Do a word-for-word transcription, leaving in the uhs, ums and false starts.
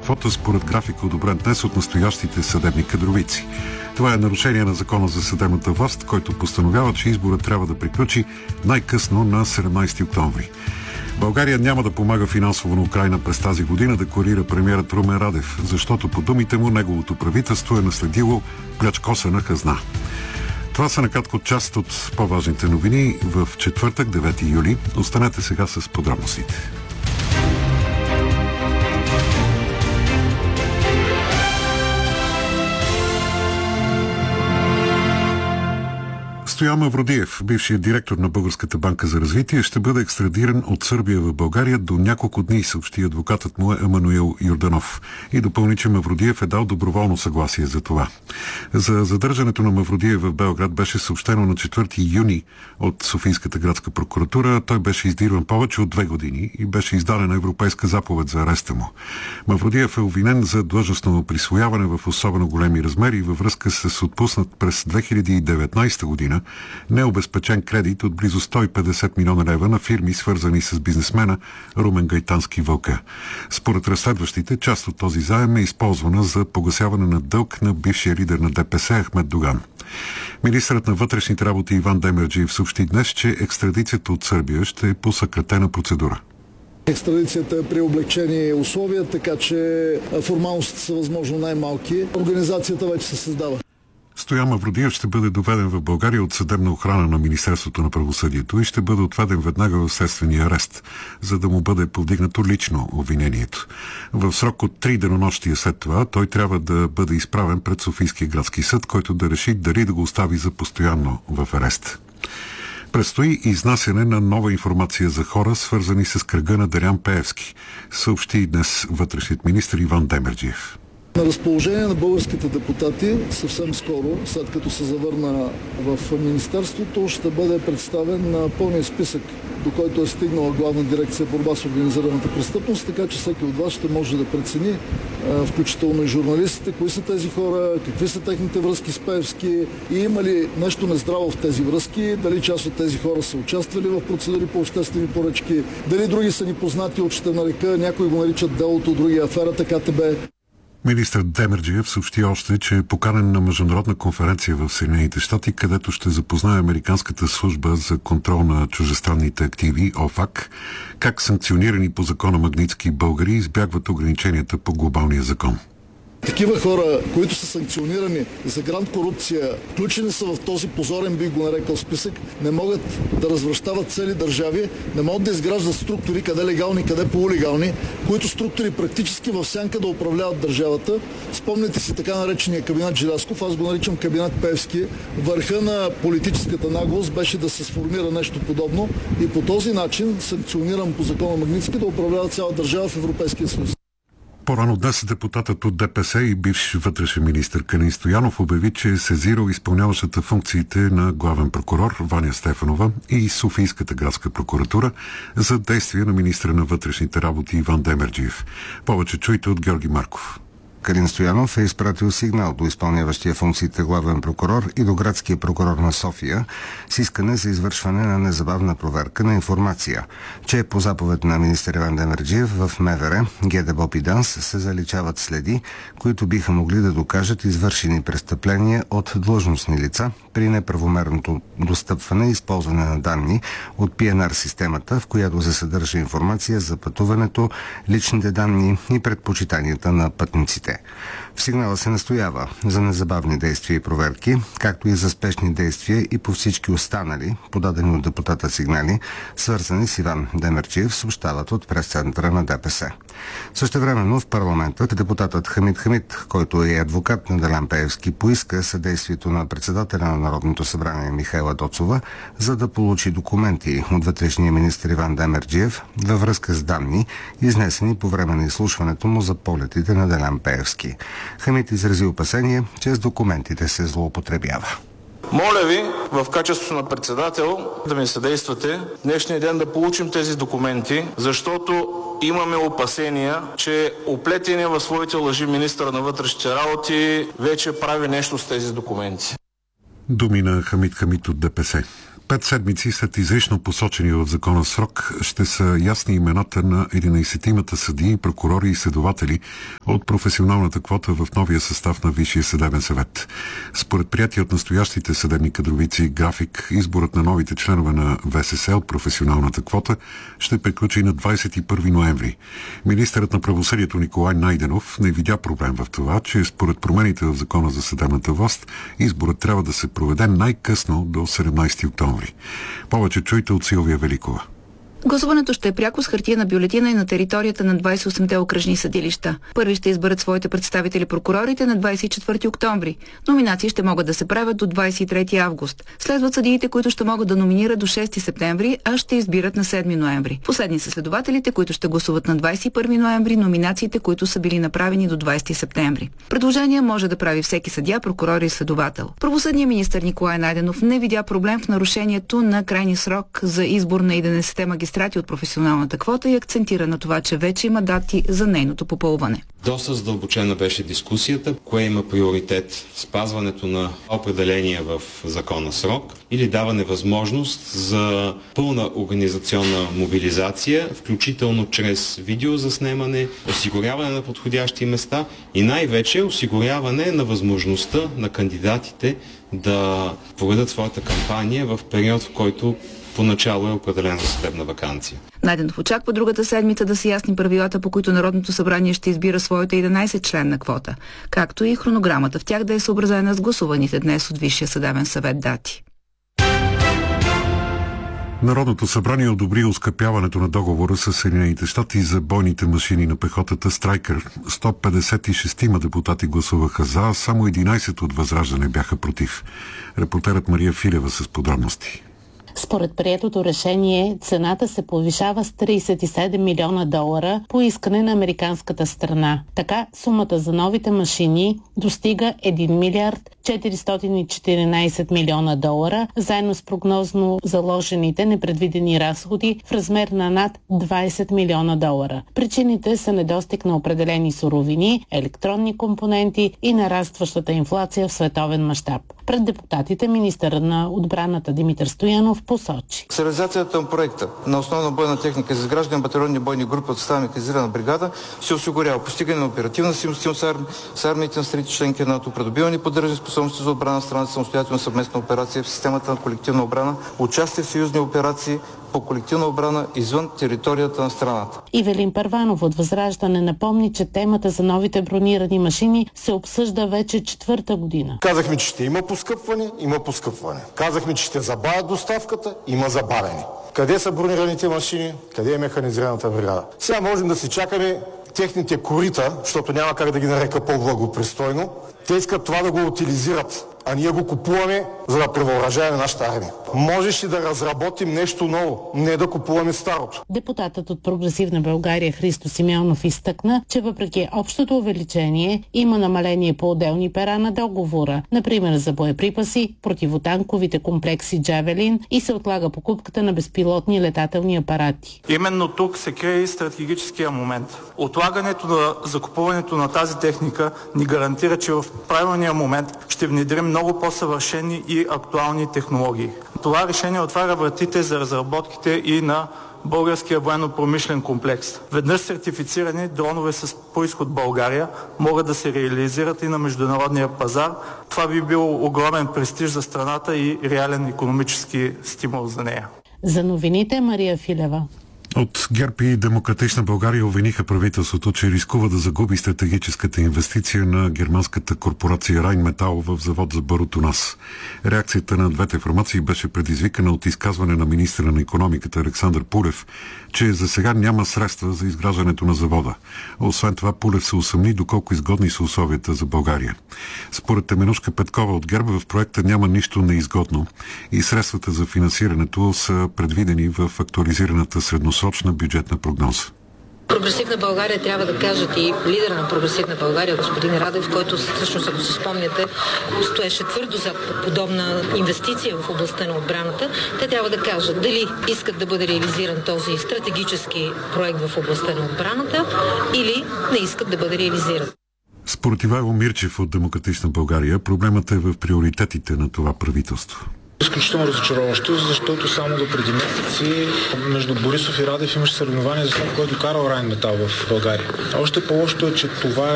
мнозинството според графика, одобрен днес от настоящите съдебни кадровици. Това е нарушение на Закона за съдебната власт, който постановява, че изборът трябва да приключи най-късно на седемнайсети октомври. България няма да помага финансово на Украйна през тази година, декларира премиерът Румен Радев, защото по думите му неговото правителство е наследило плячкосана хазна. Това са накратко част от по-важните новини в четвъртък, девети юли. Останете сега с подробностите. Стоян Мавродиев, бившият директор на Българската банка за развитие, ще бъде екстрадиран от Сърбия в България до няколко дни, съобщи адвокатът му Емануил Йорданов. И допълни, че Мавродиев е дал доброволно съгласие за това. За задържането на Мавродиев в Белград беше съобщено на четвърти юни от Софийската градска прокуратура. Той беше издирван повече от две години и беше издадена европейска заповед за ареста му. Мавродиев е обвинен за длъжностно присвояване в особено големи размери във връзка с отпуснат през две хиляди и деветнайсета година необезпечен кредит от близо сто и петдесет милиона лева на фирми, свързани с бизнесмена Румен Гайтански Вълка. Според разследващите, част от този заем е използвана за погасяване на дълг на бившия лидер на ДПС Ахмед Доган. Министърът на вътрешните работи Иван Демерджиев съобщи днес, че екстрадицията от Сърбия ще е по съкратена процедура. Екстрадицията е при облегчени условия, така че формалностите са възможно най-малки. Организацията вече се създава. Стоян Мавродиев ще бъде доведен в България от съдебна охрана на Министерството на правосъдието и ще бъде отведен веднага в следствения арест, за да му бъде повдигнато лично обвинението. В срок от три денонощия след това той трябва да бъде изправен пред Софийския градски съд, който да реши дали да го остави за постоянно в арест. Предстои изнасяне на нова информация за хора, свързани с кръга на Делян Пеевски, съобщи днес вътрешният министър Иван Демерджиев. На разположение на българските депутати съвсем скоро, след като се завърна в Министерството, ще бъде представен на пълния списък, до който е стигнала Главна дирекция борба с организираната престъпност, така че всеки от вас ще може да прецени, включително и журналистите, кои са тези хора, какви са техните връзки с Пеевски и има ли нещо нездраво в тези връзки, дали част от тези хора са участвали в процедури по обществени поръчки, дали други са ни познати от, ще нарека, някои го наричат делото, други аферата КТБ. Министър Демерджиев съобщи още, че е поканен на международна конференция в Съединените щати, където ще запознае Американската служба за контрол на чуждестранните активи, ОФАК, как санкционирани по закона Магнитски българи избягват ограниченията по глобалния закон. Такива хора, които са санкционирани за гранд корупция, включени са в този позорен, бих го нарекал, списък, не могат да развръщават цели държави, не могат да изграждат структури, къде легални, къде полулегални, които структури практически в сянка да управляват държавата. Спомните си така наречения кабинет Желязков, аз го наричам кабинет Пеевски. Върха на политическата наглост беше да се сформира нещо подобно и по този начин, санкциониран по закона Магнитски, да управлява цяла държава в Европейския съюз. По-рано днес депутатът от ДПС и бивш вътрешен министър Калин Стоянов обяви, че е сезирал изпълняващата функциите на главен прокурор Ваня Стефанова и Софийската градска прокуратура за действия на министра на вътрешните работи Иван Демерджиев. Повече чуйте от Георги Марков. Калин Стоянов е изпратил сигнал до изпълняващия функциите главен прокурор и до градския прокурор на София с искане за извършване на незабавна проверка на информация, че по заповед на министър Иван Демерджиев в МВР, ГДБОП и ДАНС се заличават следи, които биха могли да докажат извършени престъпления от длъжностни лица при неправомерното достъпване и използване на данни от Пи Ен Ар системата, в която се съдържа информация за пътуването, личните данни и предпочитанията на пътниците. В сигнала се настоява за незабавни действия и проверки, както и за спешни действия и по всички останали, подадени от депутата сигнали, свързани с Иван Демерджиев, съобщават от прес-центъра на ДПС. Същевременно в парламента депутатът Хамид Хамид, който е адвокат на Делян Пеевски, поиска съдействието на председателя на Народното събрание Михаела Доцова, за да получи документи от вътрешния министър Иван Демерджиев във връзка с данни, изнесени по време на изслушването му за полетите на Делян Пеевски. Хамид изрази опасение, че с документите се злоупотребява. Моля ви, в качеството на председател, да ми съдействате днешния ден да получим тези документи, защото имаме опасения, че оплетения в своите лъжи министър на вътрешните работи вече прави нещо с тези документи. Думи на Хамид Хамид от ДПС. Пет седмици след изрично посочени в закона срок ще са ясни имената на единайсетимата съдии, прокурори и следователи от професионалната квота в новия състав на Висшия съдебен съвет. Според приятия от настоящите съдебни кадровици график, изборът на новите членове на ВСС от професионалната квота ще приключи на двайсет и първи ноември. Министърът на правосъдието Николай Найденов не видя проблем в това, че според промените в закона за съдебната власт, изборът трябва да се проведе най-късно до седемнайсети октомври. Повече чуйте от Силвия Великова. Гласуването ще е пряко с хартиена бюлетина и на територията на двайсет и осемте окръжни съдилища. Първи ще изберат своите представители прокурорите на двайсет и четвърти октомври. Номинации ще могат да се правят до двайсет и трети август. Следват съдиите, които ще могат да номинират до шести септември, а ще избират на седми ноември. Последни са следователите, които ще гласуват на двайсет и първи ноември, номинациите, които са били направени до двайсети септември. Предложения може да прави всеки съдия, прокурор и следовател. Правосъдният министър Николай Найденов не видя проблем в нарушението на крайния срок за избор на единайсетте магистрати от професионалната квота и акцентира на това, че вече има дати за нейното попълване. Доста задълбочена беше дискусията, кое има приоритет, спазването на определения в закона срок или даване възможност за пълна организационна мобилизация, включително чрез видеозаснемане, осигуряване на подходящи места и най-вече осигуряване на възможността на кандидатите да проведат своята кампания в период, в който поначало е определена съдебна ваканция. Найденов очаква другата седмица да са ясни правилата, по които Народното събрание ще избира своята единайсет членна квота, както и хронограмата в тях да е съобразена с гласуваните днес от Висшия съдебен съвет дати. Народното събрание одобри оскъпяването на договора с Съединените щати за бойните машини на пехотата Страйкър. сто петдесет и шест депутати гласуваха за, а само единайсет от Възраждане бяха против. Репортерът Мария Филева с подробности. Според приетото решение, цената се повишава с трийсет и седем милиона долара по искане на американската страна. Така сумата за новите машини достига един милиард четиристотин и четиринайсет милиона долара, заедно с прогнозно заложените непредвидени разходи в размер на над двайсет милиона долара. Причините са недостиг на определени суровини, електронни компоненти и нарастващата инфлация в световен мащаб. Пред депутатите министърът на отбраната Димитър Стоянов посочи. С реализацията на проекта на основна бойна техника за изграждане на батальонни бойни групи от състава на механизирана бригада се осигурява постигане на оперативна съвместимост с армиите на страните членки на НАТО, придобиване и поддържане способности за отбрана на страната, самостоятелна съвместна операция в системата на колективна отбрана, участие в съюзни операции по колективна отбрана извън територията на страната. Ивелин Първанов от Възраждане напомни, че темата за новите бронирани машини се обсъжда вече четвърта година. Казахме, че ще има поскъпване, има поскъпване. Казахме, че ще забавят доставката, има забавяне. Къде са бронираните машини? Къде е механизираната бригада? Сега можем да си чакаме техните корита, защото няма как да ги нарека по-благопристойно. Те искат това да го утилизират, а ние го купуваме, за да превъоръжаваме нашата армия. Можеш ли да разработим нещо ново, не да купуваме старото? Депутатът от Прогресивна България Христо Симеонов изтъкна, че въпреки общото увеличение има намаление по отделни пера на договора, например за боеприпаси, противотанковите комплекси Джавелин и се отлага покупката на безпилотни летателни апарати. Именно тук се крие и стратегическия момент. Отлагането на закупуването на тази техника ни гарантира, че в правилния момент ще внедрим много по-съвършени и актуални технологии. Това решение отваря вратите за разработките и на българския военно-промишлен комплекс. Веднъж сертифицирани дронове с произход България могат да се реализират и на международния пазар. Това би бил огромен престиж за страната и реален икономически стимул за нея. За новините Мария Филева. От ГЕРБ и Демократична България обвиниха правителството, че рискува да загуби стратегическата инвестиция на германската корпорация Райнметал в завод за барут у нас. Реакцията на двете формации беше предизвикана от изказване на министъра на икономиката Александър Пулев, че за сега няма средства за изграждането на завода. Освен това, Пулев се усъмни доколко изгодни са условията за България. Според Теменужка Петкова от ГЕРБ в проекта няма нищо неизгодно и средствата за финансирането са предвидени в актуализираната средносрочна бюджетна прогноза. Прогресивна България, трябва да кажат, и лидер на Прогресивна България, господин Радев, който всъщност, ако се спомняте, стоеше твърдо за подобна инвестиция в областта на отбраната, те трябва да кажат дали искат да бъде реализиран този стратегически проект в областта на отбраната или не искат да бъде реализиран. Според Ивайло Мирчев от Демократична България, проблемът е в приоритетите на това правителство. Изключително разочароващо, защото само до преди месеци между Борисов и Радев имаше съревнование за това, който карал Райнметал в България. Още по-лошото е, че това